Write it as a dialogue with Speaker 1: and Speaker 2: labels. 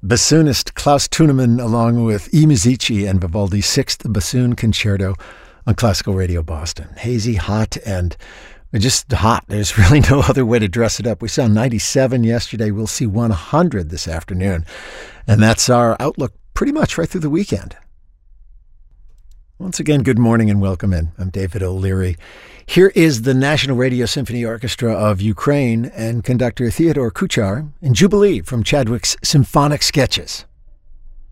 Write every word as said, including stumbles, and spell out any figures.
Speaker 1: Bassoonist Klaus Tunemann along with I Musici and Vivaldi's Sixth Bassoon Concerto on Classical Radio Boston. Hazy, hot, and just hot. There's really no other way to dress it up. We saw ninety-seven yesterday. We'll see one hundred this afternoon. And that's our outlook pretty much right through the weekend. Once again, good morning and welcome in. I'm David O'Leary. Here is the National Radio Symphony Orchestra of Ukraine and conductor Theodore Kuchar in Jubilee from Chadwick's Symphonic Sketches.